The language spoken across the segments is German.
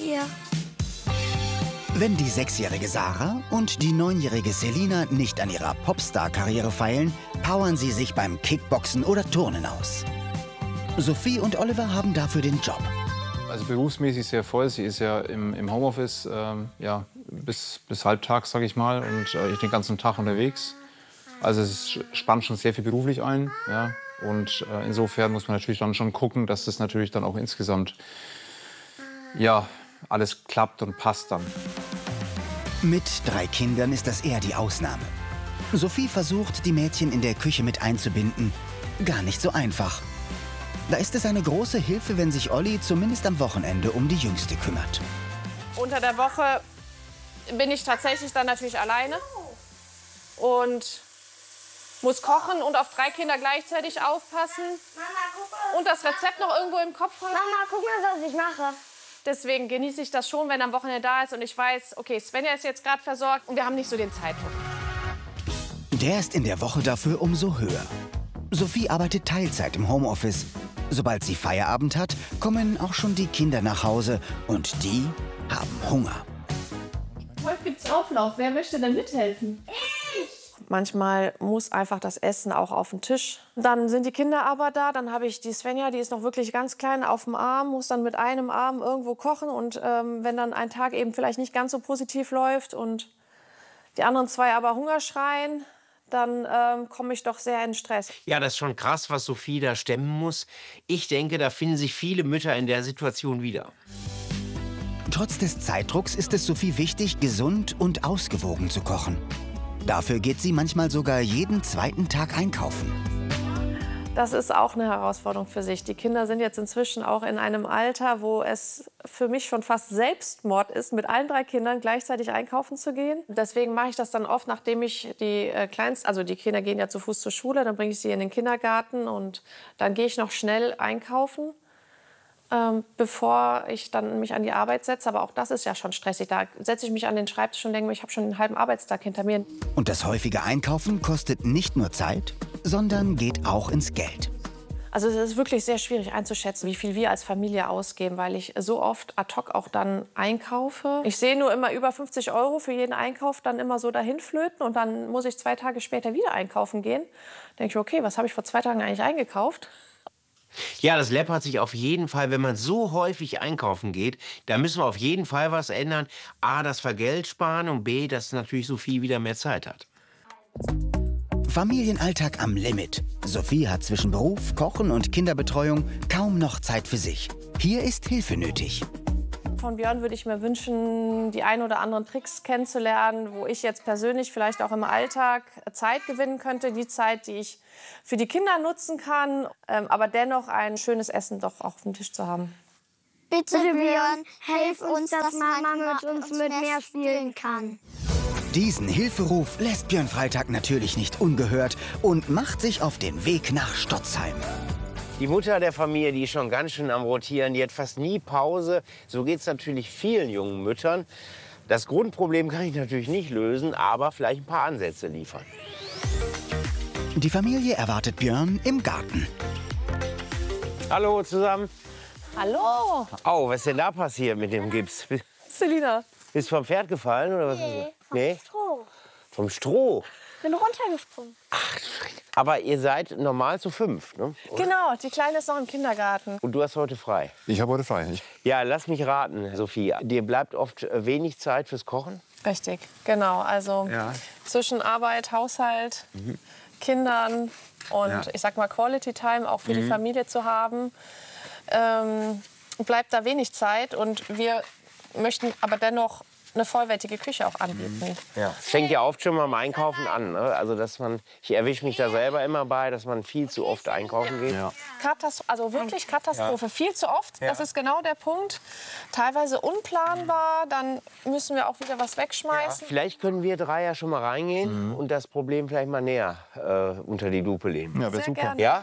dir. Wenn die 6-jährige Sarah und die 9-jährige Selina nicht an ihrer Popstar-Karriere feilen, powern sie sich beim Kickboxen oder Turnen aus. Sophie und Oliver haben dafür den Job. Also berufsmäßig sehr voll. Sie ist ja im Homeoffice ja, bis halbtags, sage ich mal, und ich den ganzen Tag unterwegs. Also es spannt schon sehr viel beruflich ein. Ja. Und insofern muss man natürlich dann schon gucken, dass das natürlich dann auch insgesamt ja, alles klappt und passt dann. Mit 3 Kindern ist das eher die Ausnahme. Sophie versucht, die Mädchen in der Küche mit einzubinden. Gar nicht so einfach. Da ist es eine große Hilfe, wenn sich Olli zumindest am Wochenende um die Jüngste kümmert. Unter der Woche bin ich tatsächlich dann natürlich alleine und muss kochen und auf 3 Kinder gleichzeitig aufpassen. Mama, guck mal. Und das Rezept noch irgendwo im Kopf haben. Mama, guck mal, was ich mache. Deswegen genieße ich das schon, wenn am Wochenende da ist und ich weiß, okay, Svenja ist jetzt gerade versorgt und wir haben nicht so den Zeitdruck. Der ist in der Woche dafür umso höher. Sophie arbeitet Teilzeit im Homeoffice. Sobald sie Feierabend hat, kommen auch schon die Kinder nach Hause und die haben Hunger. Heute gibt's Auflauf. Wer möchte denn mithelfen? Manchmal muss einfach das Essen auch auf den Tisch. Dann sind die Kinder aber da. Dann habe ich die Svenja, die ist noch wirklich ganz klein, auf dem Arm, muss dann mit einem Arm irgendwo kochen. Und wenn dann ein Tag eben vielleicht nicht ganz so positiv läuft und die anderen 2 aber Hunger schreien, dann komme ich doch sehr in Stress. Ja, das ist schon krass, was Sophie da stemmen muss. Ich denke, da finden sich viele Mütter in der Situation wieder. Trotz des Zeitdrucks ist es Sophie wichtig, gesund und ausgewogen zu kochen. Dafür geht sie manchmal sogar jeden 2. Tag einkaufen. Das ist auch eine Herausforderung für sich. Die Kinder sind jetzt inzwischen auch in einem Alter, wo es für mich schon fast Selbstmord ist, mit allen 3 Kindern gleichzeitig einkaufen zu gehen. Deswegen mache ich das dann oft, nachdem ich die Kleinsten, also die Kinder gehen ja zu Fuß zur Schule, dann bringe ich sie in den Kindergarten und dann gehe ich noch schnell einkaufen, bevor ich dann mich an die Arbeit setze. Aber auch das ist ja schon stressig. Da setze ich mich an den Schreibtisch und denke mir, ich habe schon einen halben Arbeitstag hinter mir. Und das häufige Einkaufen kostet nicht nur Zeit, sondern geht auch ins Geld. Also es ist wirklich sehr schwierig einzuschätzen, wie viel wir als Familie ausgeben, weil ich so oft ad hoc auch dann einkaufe. Ich sehe nur immer über 50 € für jeden Einkauf dann immer so dahin flöten und dann muss ich 2 Tage später wieder einkaufen gehen. Denke ich, okay, was habe ich vor 2 Tagen eigentlich eingekauft? Ja, das läppert sich auf jeden Fall, wenn man so häufig einkaufen geht. Da müssen wir auf jeden Fall was ändern. A, dass wir Geld sparen und B, dass natürlich Sophie wieder mehr Zeit hat. Familienalltag am Limit. Sophie hat zwischen Beruf, Kochen und Kinderbetreuung kaum noch Zeit für sich. Hier ist Hilfe nötig. Von Björn würde ich mir wünschen, die ein oder anderen Tricks kennenzulernen, wo ich jetzt persönlich vielleicht auch im Alltag Zeit gewinnen könnte. Die Zeit, die ich für die Kinder nutzen kann, aber dennoch ein schönes Essen doch auch auf dem Tisch zu haben. Bitte, Björn, hilf uns, dass Mama mit uns mehr spielen kann. Diesen Hilferuf lässt Björn Freitag natürlich nicht ungehört und macht sich auf den Weg nach Stotzheim. Die Mutter der Familie, die ist schon ganz schön am Rotieren, die hat fast nie Pause. So geht es natürlich vielen jungen Müttern. Das Grundproblem kann ich natürlich nicht lösen, aber vielleicht ein paar Ansätze liefern. Die Familie erwartet Björn im Garten. Hallo zusammen. Hallo, Oh, was ist denn da passiert mit dem Gips? Selina. Bist du vom Pferd gefallen oder was? Nee, vom Stroh. Vom Stroh? Bin runtergesprungen. Aber ihr seid normal zu 5, ne? Genau, die Kleine ist noch im Kindergarten. Und du hast heute frei. Ich habe heute frei. Ja, lass mich raten, Sophie. Dir bleibt oft wenig Zeit fürs Kochen? Richtig, genau. Also Ja. zwischen Arbeit, Haushalt, Kindern und Ja. ich sag mal Quality Time auch für die Familie zu haben, bleibt da wenig Zeit. Und wir möchten aber dennoch eine vollwertige Küche auch anbieten. Ja. Es fängt ja oft schon mal beim Einkaufen an. Ne? Also, ich erwische mich da selber immer bei, dass man viel zu oft einkaufen geht. Ja. Also wirklich Katastrophe. Viel zu oft, das ist genau der Punkt. Teilweise unplanbar, dann müssen wir auch wieder was wegschmeißen. Vielleicht können wir 3 ja schon mal reingehen und das Problem vielleicht mal näher unter die Lupe nehmen. Ja, wäre super. gerne. Ja?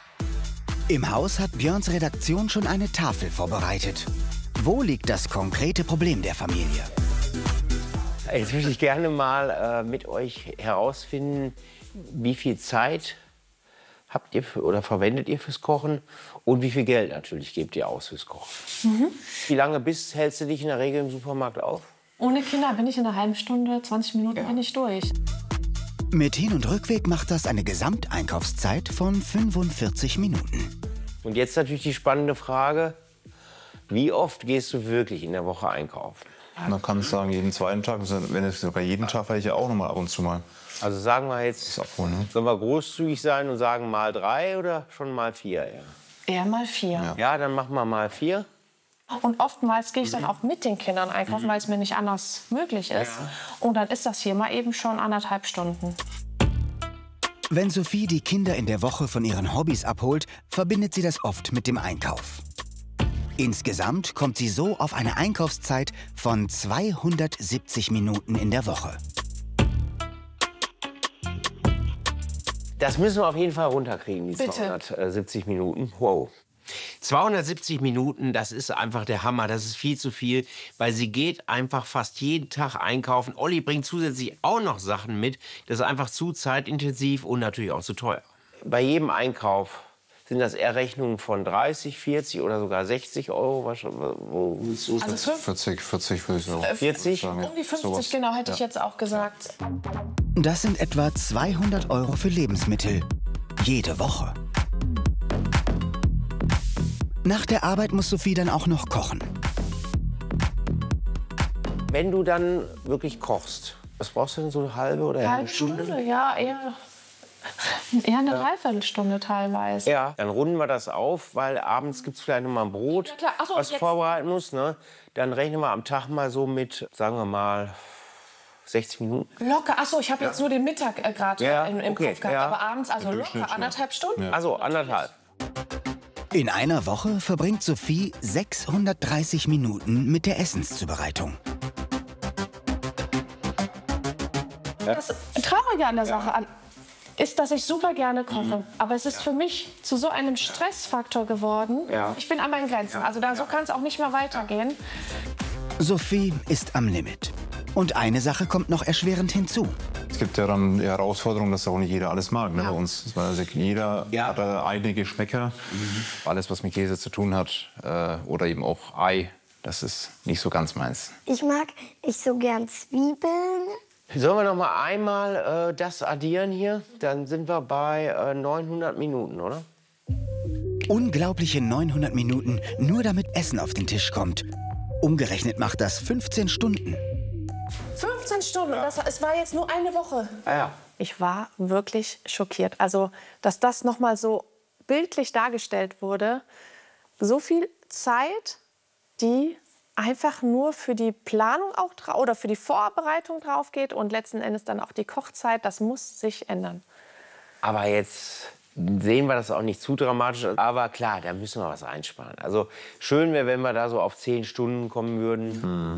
Im Haus hat Björns Redaktion schon eine Tafel vorbereitet. Wo liegt das konkrete Problem der Familie? Jetzt möchte ich gerne mal mit euch herausfinden, wie viel Zeit habt ihr oder verwendet ihr fürs Kochen? Und wie viel Geld natürlich gebt ihr aus fürs Kochen? Wie lange hältst du dich in der Regel im Supermarkt auf? Ohne Kinder bin ich in einer halben Stunde, 20 Minuten bin ich durch. Mit Hin- und Rückweg macht das eine Gesamteinkaufszeit von 45 Minuten. Und jetzt natürlich die spannende Frage, wie oft gehst du wirklich in der Woche einkaufen? Man kann sagen, jeden zweiten Tag, wenn es sogar jeden Tag, weil ich ja auch noch mal ab und zu mal Also sagen wir jetzt, das abholen. Ne? sollen wir großzügig sein und sagen mal 3 oder schon mal 4? Eher mal 4. Ja, dann machen wir mal 4. Und oftmals gehe ich dann auch mit den Kindern einkaufen, weil es mir nicht anders möglich ist. Und dann ist das hier mal eben schon 1,5 Stunden. Wenn Sophie die Kinder in der Woche von ihren Hobbys abholt, verbindet sie das oft mit dem Einkauf. Insgesamt kommt sie so auf eine Einkaufszeit von 270 Minuten in der Woche. Das müssen wir auf jeden Fall runterkriegen, die Bitte. 270 Minuten. Wow. 270 Minuten, das ist einfach der Hammer. Das ist viel zu viel, weil sie geht einfach fast jeden Tag einkaufen. Olli bringt zusätzlich auch noch Sachen mit. Das ist einfach zu zeitintensiv und natürlich auch zu teuer. Bei jedem Einkauf sind das eher Rechnungen von 30, 40 oder sogar 60 Euro. Wo willst du? Also 40 würde ich so 40? sagen. Ja. um die 50, Sowas. genau, hätte ich jetzt auch gesagt. Das sind etwa 200 Euro für Lebensmittel. Jede Woche. Nach der Arbeit muss Sophie dann auch noch kochen. Wenn du dann wirklich kochst, was brauchst du denn, so eine halbe oder eine Halbe Stunde, ja, eher eine Dreiviertelstunde teilweise. Ja, dann runden wir das auf, weil abends gibt es vielleicht noch mal ein Brot, Ja, klar. Ach so, was du jetzt- vorbereiten musst. Ne? Dann rechnen wir am Tag mal so mit, sagen wir mal, 60 Minuten. Locker, achso, ich habe jetzt nur den Mittag gerade Ja, im okay, Kopf gehabt, ja. aber abends, also locker 1,5 Stunden. Also 1,5. In einer Woche verbringt Sophie 630 Minuten mit der Essenszubereitung. Das Traurige an der Sache ist, dass ich super gerne koche. Aber es ist für mich zu so einem Stressfaktor geworden. Ja. Ich bin an meinen Grenzen. Also so kann es auch nicht mehr weitergehen. Sophie ist am Limit. Und eine Sache kommt noch erschwerend hinzu. Es gibt ja dann die Herausforderung, dass auch nicht jeder alles mag. Ne? Bei uns, also jeder hat eigene Geschmäcker. Alles, was mit Käse zu tun hat oder eben auch Ei, das ist nicht so ganz meins. Ich mag nicht so gern Zwiebeln. Sollen wir noch mal einmal das addieren hier? Dann sind wir bei 900 Minuten, oder? Unglaubliche 900 Minuten, nur damit Essen auf den Tisch kommt. Umgerechnet macht das 15 Stunden. 15 Stunden, es war jetzt nur eine Woche. Ja. Ich war wirklich schockiert. Also, dass das noch mal so bildlich dargestellt wurde. So viel Zeit, die einfach nur für die Planung auch oder für die Vorbereitung drauf geht und letzten Endes dann auch die Kochzeit, das muss sich ändern. Aber jetzt sehen wir das auch nicht zu dramatisch. Aber klar, da müssen wir was einsparen. Also schön wäre, wenn wir da so auf 10 Stunden kommen würden.